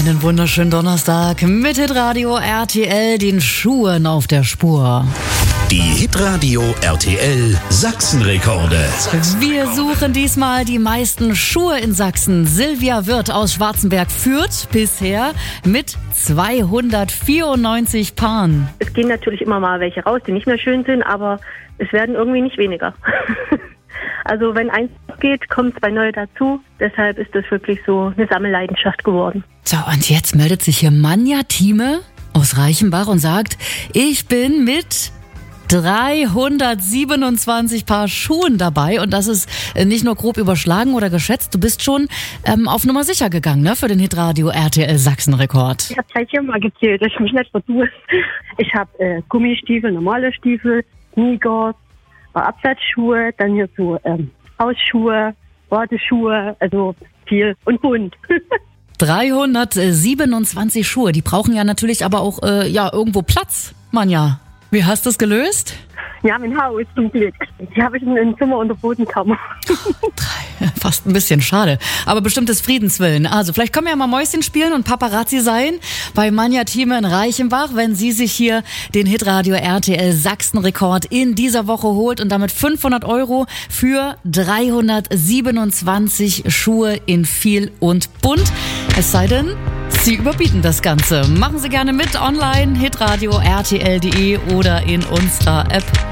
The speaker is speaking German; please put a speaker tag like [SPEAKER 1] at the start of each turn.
[SPEAKER 1] Einen wunderschönen Donnerstag mit Hitradio RTL, den Schuhen auf der Spur.
[SPEAKER 2] Die Hitradio RTL Sachsenrekorde.
[SPEAKER 1] Wir suchen diesmal die meisten Schuhe in Sachsen. Silvia Wirth aus Schwarzenberg führt bisher mit 294 Paaren.
[SPEAKER 3] Es gehen natürlich immer mal welche raus, die nicht mehr schön sind, aber es werden irgendwie nicht weniger. Also wenn eins geht, kommen 2 neue dazu. Deshalb ist das wirklich so eine Sammelleidenschaft geworden.
[SPEAKER 1] So, und jetzt meldet sich hier Manja Thieme aus Reichenbach und sagt, ich bin mit 327 Paar Schuhen dabei, und das ist nicht nur grob überschlagen oder geschätzt, du bist schon auf Nummer sicher gegangen, ne, für den Hitradio RTL Sachsenrekord.
[SPEAKER 3] Ich habe 3, 4 Mal gezählt, dass ich mich nicht vertue. Ich habe Gummistiefel, normale Stiefel, Sneakers, Absatzschuhe, dann hier so Hausschuhe, Badeschuhe, also viel und bunt.
[SPEAKER 1] 327 Schuhe, die brauchen ja natürlich aber auch irgendwo Platz, Manja. Wie hast du es gelöst?
[SPEAKER 3] Ja, mein Haus zum Glück. Die habe ich in einem Zimmer unter Bodenkammer.
[SPEAKER 1] Fast ein bisschen schade. Aber bestimmt des Friedens willen. Also vielleicht können wir ja mal Mäuschen spielen und Paparazzi sein bei Manja Thieme in Reichenbach, wenn sie sich hier den Hitradio RTL Sachsenrekord in dieser Woche holt und damit 500 € für 327 Schuhe in viel und bunt. Es sei denn, Sie überbieten das Ganze. Machen Sie gerne mit online, hitradio rtl.de oder in unserer App.